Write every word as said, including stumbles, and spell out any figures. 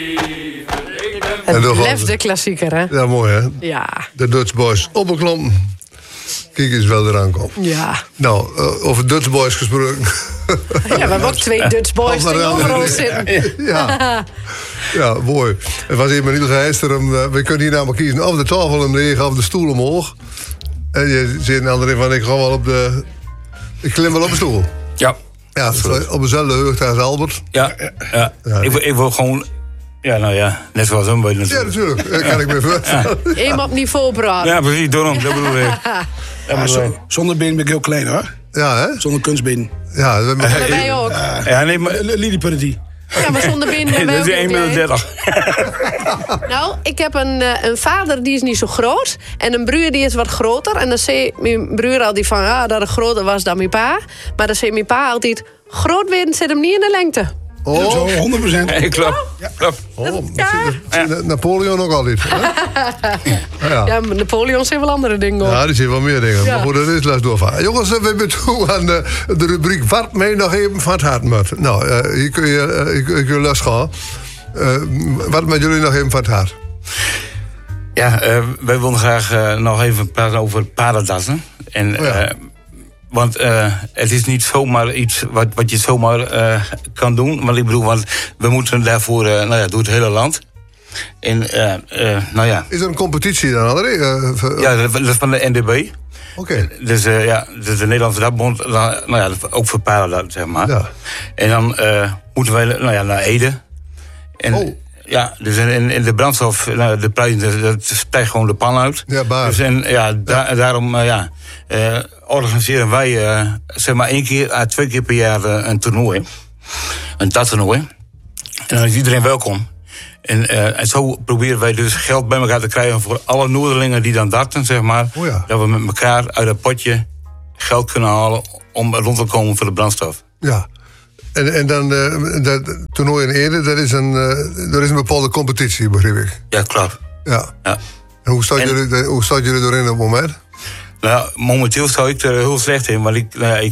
Het blijft de klassieker, hè? Ja, mooi, hè? Ja. De Dutch Boys opgeklommen. Kijk eens wel eraan komt. Ja. Nou, uh, over Dutch Boys gesproken. Ja, we hebben ook twee Dutch Boys tegenover ons zitten. Ja. Ja, mooi. Het was even heel geister. Uh, we kunnen hier namelijk kiezen of de tafel omlaag of de stoel omhoog. En je zit André van, ik ga wel op de... Ik klim wel op de stoel. Ja. Ja, op dezelfde hoogte als Albert. Ja, ja. ja. Ik, wil, ik wil gewoon... Ja, nou ja, net zoals hem. Ja, natuurlijk. Dat kan ik me voorstellen. Eén op niveau praten. Ja, precies, daarom. Dat bedoel ik. Ja, zo, zonder been ben ik heel klein, hoor. Ja, hè? Zonder kunstbeen. Ja, dat uh, wij ook. Uh, ja, nee, maar... Lilliputty. Ja, maar zonder been ben wij ook. Dat is één meter dertig. Nou, ik heb een, een vader die is niet zo groot. En een broer die is wat groter. En dan zei mijn broer altijd van... Ah, dat hij groter was dan mijn pa. Maar dan zei mijn pa altijd... Groot werden zit hem niet in de lengte. Oh, zo, honderd procent. Hey, klopt. Ja. Klopt. Oh, ja. Ja. Napoleon ook al niet. Ja. Ja, Napoleon zijn wel andere dingen. Ja, die zijn wel meer dingen. Ja. Maar goed, dat is les doorvaren. Jongens, we zijn toe aan de, de rubriek... Wat mij nog even van het hart moet. Nou, uh, hier kun je, uh, hier kun je les gaan. Uh, wat met jullie nog even van het hart? Ja, uh, wij willen graag uh, nog even praten over paardendassen. En... Oh ja. uh, Want uh, het is niet zomaar iets wat, wat je zomaar uh, kan doen. Want ik bedoel, want we moeten daarvoor uh, nou ja, door het hele land. En, uh, uh, nou ja. Is er een competitie dan, André? Uh, uh, ja, dat is van de N D B. Oké. Okay. Dus uh, ja, dus de Nederlandse Radbond, nou ja, ook voor paarden, zeg maar. Ja. En dan uh, moeten wij nou ja, naar Ede. En, oh. Ja, dus in, in de brandstof, nou, de prijs, dat stijgt gewoon de pan uit. Ja, baar. Dus en, ja, da, ja. daarom uh, ja, uh, organiseren wij uh, zeg maar één keer, uh, twee keer per jaar uh, een toernooi. Een tattoernooi. En dan is iedereen welkom. En, uh, en zo proberen wij dus geld bij elkaar te krijgen voor alle Noorderlingen die dan darten, zeg maar. Oh ja. Dat we met elkaar uit dat potje geld kunnen halen om rond te komen voor de brandstof. Ja. En, en dan uh, dat toernooi in Ede, dat is, een, uh, dat is een bepaalde competitie, begrijp ik. Ja, klopt. Ja. Ja. En hoe staat jullie, hoe staat jullie erin op het moment? Nou, momenteel sta ik er heel slecht in, want ik, nou, ik